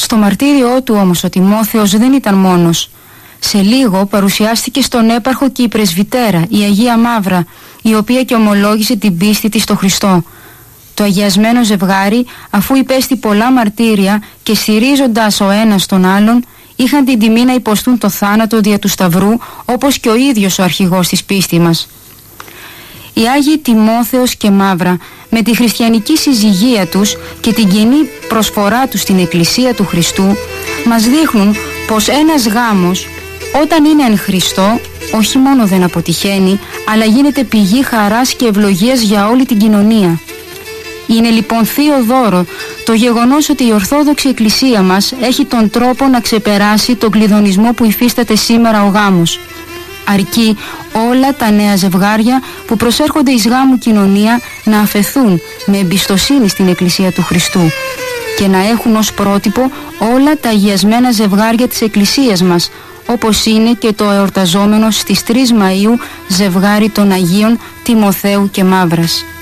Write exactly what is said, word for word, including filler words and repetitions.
Στο μαρτύριό του όμως ο Τιμόθεος δεν ήταν μόνος. Σε λίγο παρουσιάστηκε στον έπαρχο και η πρεσβυτέρα, η Αγία Μαύρα, η οποία και ομολόγησε την πίστη της στο Χριστό. Το αγιασμένο ζευγάρι, αφού υπέστη πολλά μαρτύρια και στηρίζοντας ο ένας τον άλλον, είχαν την τιμή να υποστούν το θάνατο δια του Σταυρού, όπως και ο ίδιος ο αρχηγός της πίστης μας. Οι Άγιοι Τιμόθεος και Μαύρα, με τη χριστιανική συζυγία τους και την κοινή προσφορά τους στην Εκκλησία του Χριστού, μας δείχνουν πως ένας γάμος, όταν είναι εν Χριστώ, όχι μόνο δεν αποτυχαίνει, αλλά γίνεται πηγή χαράς και ευλογίας για όλη την κοινωνία. Είναι λοιπόν θείο δώρο το γεγονός ότι η Ορθόδοξη Εκκλησία μας έχει τον τρόπο να ξεπεράσει τον κλειδονισμό που υφίσταται σήμερα ο γάμος. Αρκεί όλα τα νέα ζευγάρια που προσέρχονται εις γάμου κοινωνία να αφεθούν με εμπιστοσύνη στην Εκκλησία του Χριστού και να έχουν ως πρότυπο όλα τα αγιασμένα ζευγάρια της Εκκλησίας μας, όπως είναι και το εορταζόμενο στις τρεις Μαΐου ζευγάρι των Αγίων Τιμοθέου και Μαύρας.